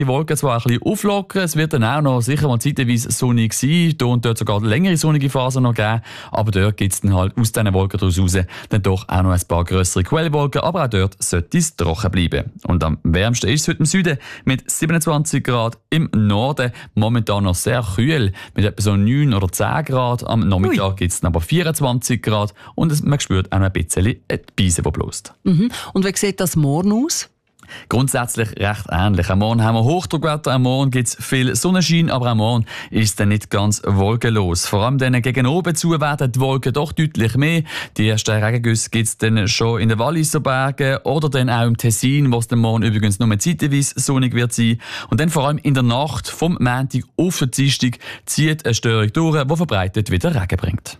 Die Wolken zwar ein bisschen auflockern, es wird dann auch noch sicher mal zeitweise sonnig sein, hier und dort sogar längere sonnige Phasen noch geben, aber dort gibt es dann halt aus diesen Wolken daraus raus dann doch auch noch ein paar grössere Quellwolken, aber auch dort sollte es trocken bleiben. Und am wärmsten ist es heute im Süden mit 27 Grad, im Norden momentan noch sehr kühl mit etwa so 9 oder 10 Grad, am Nachmittag gibt es dann aber 24 Grad und man spürt auch noch ein bisschen die Beise, die bläst. Mhm. Und wie sieht das morgen aus? Grundsätzlich recht ähnlich. Am Morgen haben wir Hochdruckwetter, am Morgen gibt es viel Sonnenschein, aber am Morgen ist es dann nicht ganz wolkenlos. Vor allem dann gegen oben zu werden die Wolken doch deutlich mehr. Die ersten Regengüsse gibt es dann schon in den Walliser Bergen oder dann auch im Tessin, wo es dann morgen übrigens nur zeitweise sonnig wird sein. Und dann vor allem in der Nacht vom Montag auf den Dienstag zieht eine Störung durch, die verbreitet wieder Regen bringt.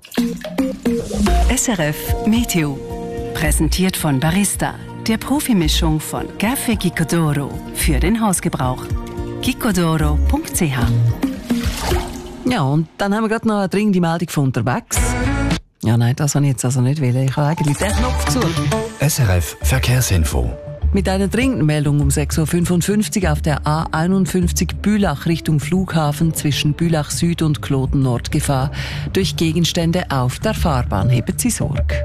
SRF Meteo. Präsentiert von Barista, der Profimischung von Café Gicodoro für den Hausgebrauch. gicodoro.ch. Ja, und dann haben wir gerade noch eine dringende Meldung von unterwegs. Ja, nein, das habe ich jetzt also nicht wollen. Ich habe eigentlich den Knopf gesucht. SRF Verkehrsinfo. Mit einer dringenden Meldung um 6.55 Uhr auf der A51 Bülach Richtung Flughafen zwischen Bülach Süd und Kloten Nord Gefahr. Durch Gegenstände auf der Fahrbahn heben Sie Sorge.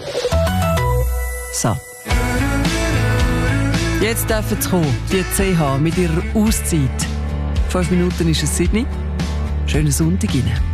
So. Jetzt dürfen Sie kommen, die CH mit ihrer Auszeit. 5 Minuten ist es Sydney. Schönen Sonntag Ihnen.